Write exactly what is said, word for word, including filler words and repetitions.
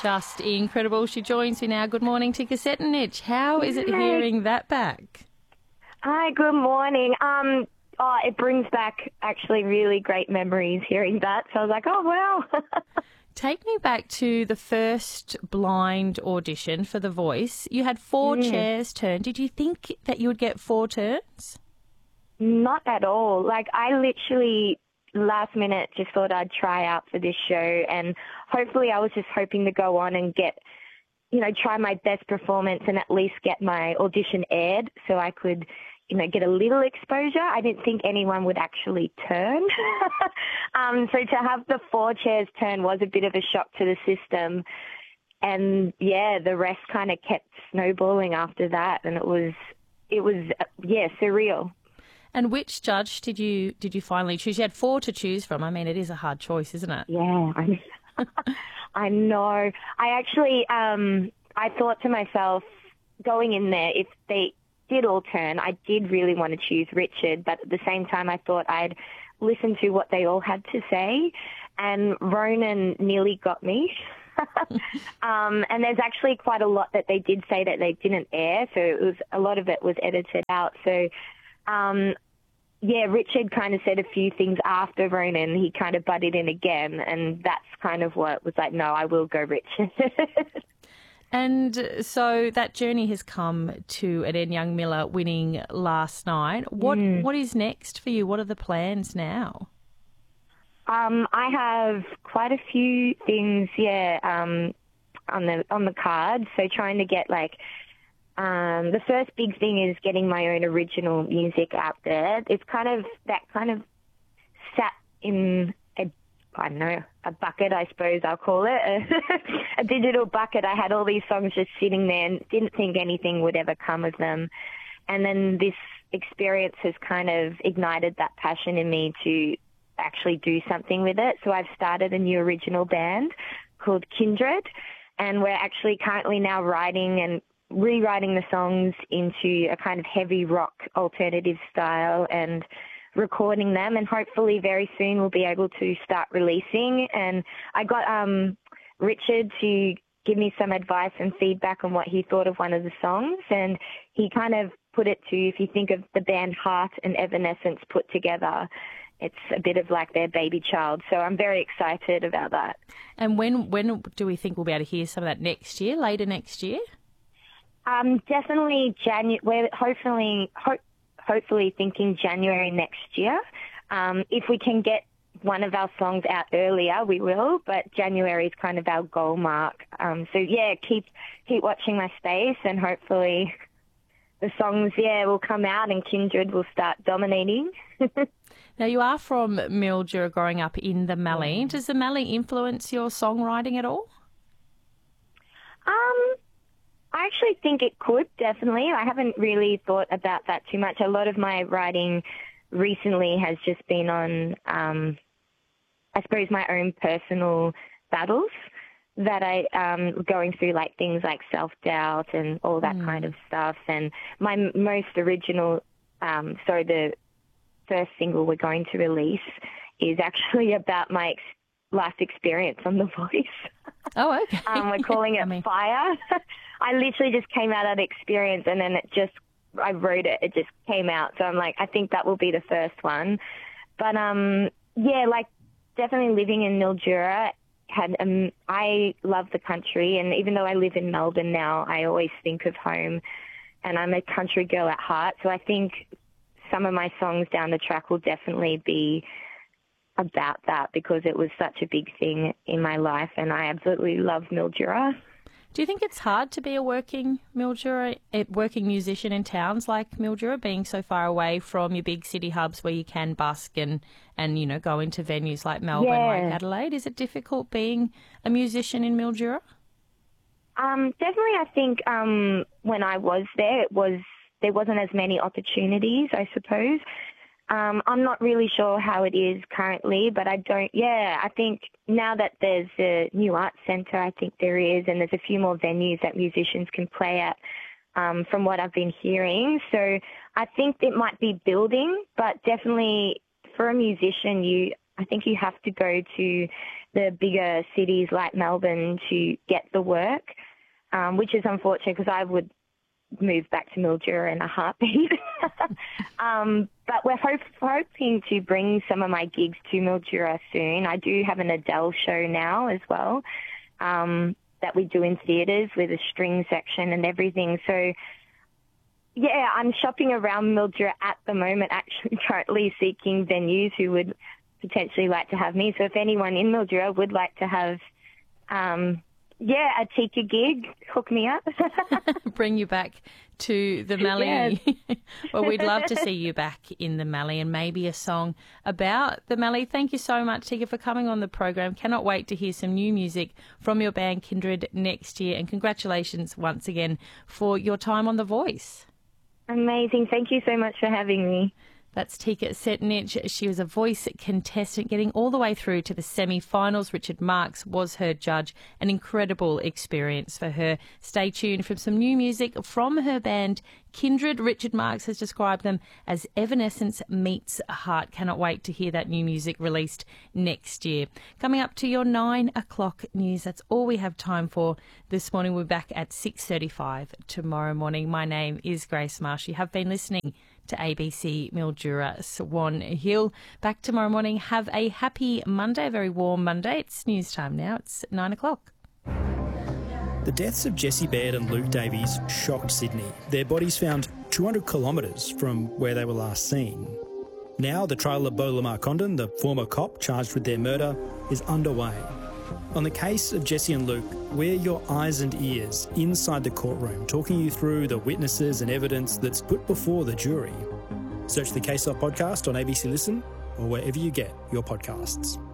Just incredible. She joins me now. Good morning to Cassette and Itch. How is it hearing that back? Hi, good morning. Um, oh, it brings back actually really great memories hearing that. So I was like, oh, wow. Take me back to the first blind audition for The Voice. You had four Mm. chairs turned. Did you think that you would get four turns? Not at all. Like, I literally last minute just thought I'd try out for this show, and hopefully I was just hoping to go on and get, you know, try my best performance and at least get my audition aired so I could, you know, get a little exposure. I didn't think anyone would actually turn. um, so to have the four chairs turn was a bit of a shock to the system. And yeah, the rest kind of kept snowballing after that. And it was, it was, yeah, surreal. And which judge did you did you finally choose? You had four to choose from. I mean, it is a hard choice, isn't it? Yeah, I, I know. I actually, um, I thought to myself, going in there, if they did all turn, I did really want to choose Richard, but at the same time, I thought I'd listen to what they all had to say, and Ronan nearly got me. um, and there's actually quite a lot that they did say that they didn't air, so it was a lot of it was edited out. So. Um, yeah, Richard kind of said a few things after Ronan. He kind of butted in again, and that's kind of what was like, no, I will go Richard. And so that journey has come to Eden Young Miller winning last night. What Mm. What is next for you? What are the plans now? Um, I have quite a few things, yeah, um, on the on the card. So trying to get like. Um, the first big thing is getting my own original music out there. It's kind of, that kind of sat in a, I don't know, a bucket, I suppose I'll call it, a, a digital bucket. I had all these songs just sitting there and didn't think anything would ever come of them. And then this experience has kind of ignited that passion in me to actually do something with it. So I've started a new original band called Kindred, and we're actually currently now writing and rewriting the songs into a kind of heavy rock alternative style and recording them, and hopefully very soon we'll be able to start releasing. And I got um, Richard to give me some advice and feedback on what he thought of one of the songs, and he kind of put it to, if you think of the band Heart and Evanescence put together, it's a bit of like their baby child. So I'm very excited about that. And when when do we think we'll be able to hear some of that next year, later next year? Um, definitely January. We're hopefully, ho- hopefully thinking January next year. Um, if we can get one of our songs out earlier, we will. But January is kind of our goal mark. Um, so yeah, keep keep watching my space, and hopefully the songs, yeah, will come out, and Kindred will start dominating. Now, you are from Mildura, growing up in the Mallee. Does the Mallee influence your songwriting at all? Um. I actually think it could, definitely. I haven't really thought about that too much. A lot of my writing recently has just been on, um, I suppose, my own personal battles that I um going through, like things like self-doubt and all that mm. kind of stuff. And my m- most original, um, sorry, the first single we're going to release is actually about my ex- life experience on The Voice. Oh, okay. um, we're calling it I mean... Fire. I literally just came out of that experience, and then it just, I wrote it, it just came out. So I'm like, I think that will be the first one. But um, yeah, like definitely living in Mildura, had um, I love the country, and even though I live in Melbourne now, I always think of home, and I'm a country girl at heart. So I think some of my songs down the track will definitely be about that, because it was such a big thing in my life, and I absolutely love Mildura. Do you think it's hard to be a working Mildura, a working musician in towns like Mildura, being so far away from your big city hubs where you can busk and, and you know, go into venues like Melbourne, yeah. like Adelaide? Is it difficult being a musician in Mildura? Um, definitely, I think um, when I was there, it was there wasn't as many opportunities, I suppose. Um, I'm not really sure how it is currently, but I don't, yeah, I think now that there's a new arts centre, I think there is, and there's a few more venues that musicians can play at, um, from what I've been hearing. So I think it might be building, but definitely for a musician, you I think you have to go to the bigger cities like Melbourne to get the work, um, which is unfortunate because I would move back to Mildura in a heartbeat. um, but we're hope, hoping to bring some of my gigs to Mildura soon. I do have an Adele show now as well um, that we do in theatres with a string section and everything. So, yeah, I'm shopping around Mildura at the moment, actually currently seeking venues who would potentially like to have me. So if anyone in Mildura would like to have, um, yeah, a Tika gig, hook me up. Bring you back to the Mallee. Yes. Well, we'd love to see you back in the Mallee and maybe a song about the Mallee. Thank you so much, Tika, for coming on the program. Cannot wait to hear some new music from your band Kindred next year. And congratulations once again for your time on The Voice. Amazing. Thank you so much for having me. That's Tika Setnich. She was a Voice contestant getting all the way through to the semi-finals. Richard Marks was her judge. An incredible experience for her. Stay tuned for some new music from her band Kindred. Richard Marks has described them as Evanescence meets Heart. Cannot wait to hear that new music released next year. Coming up to your nine o'clock news. That's all we have time for this morning. We're back at six thirty-five tomorrow morning. My name is Grace Marsh. You have been listening to A B C Mildura Swan Hill. Back tomorrow morning. Have a happy Monday, a very warm Monday. It's news time now. It's nine o'clock. The deaths of Jessie Baird and Luke Davies shocked Sydney. Their bodies found two hundred kilometres from where they were last seen. Now the trial of Beau Lamar Condon, the former cop charged with their murder, is underway. On the case of Jessie and Luke, we're your eyes and ears inside the courtroom, talking you through the witnesses and evidence that's put before the jury. Search the Case Off podcast on A B C Listen or wherever you get your podcasts.